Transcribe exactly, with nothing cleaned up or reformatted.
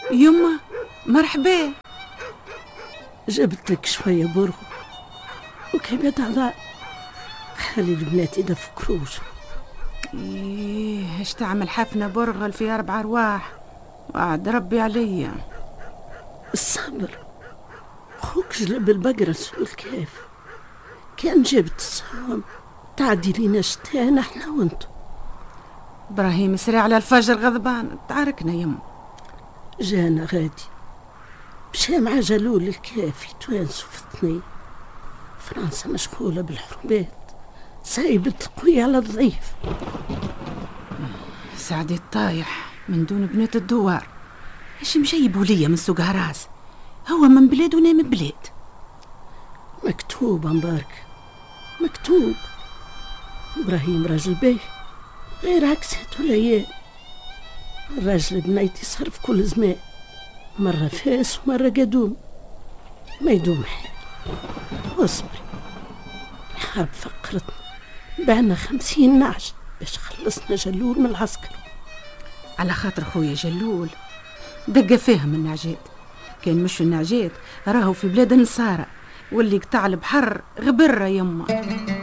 يما مرحبا. جبت لك شوية برغو وكبد على خلي البنات يدفوا كروج. ايه اش تعمل حفنة برغل في أربع أرواح وعد ربي عليا. الصبر خوك جلب البقرة سؤال كيف كان جبت الصوم تعديلين شتانا احنا وانتو. إبراهيم سريع على الفجر غضبان تعاركنا يما. جانا غادي مشى مع جلول الكافي توانسوا في اثنين. فرنسا مشغولة بالحروبات سايبت القوي على الضعيف. سعدي الطايح من دون بنات الدوار. ايش مجيبوا ليا من سوق هراس؟ هو من بلاد وانا من بلاد. مكتوب مبارك مكتوب. إبراهيم راجل باهي غير عكسات والعيال. الراجل بنيتي صار في كل زمان مرة فاس ومرة قدوم ما يدوم حال. واصبري الحرب فقرتنا بعنا خمسين نعج باش خلصنا جلول من العسكر. على خاطر خويا جلول دقة فيهم النعجات. كان مش النعجات راهو في بلاد النصارى واللي قطع البحر غبرة يما.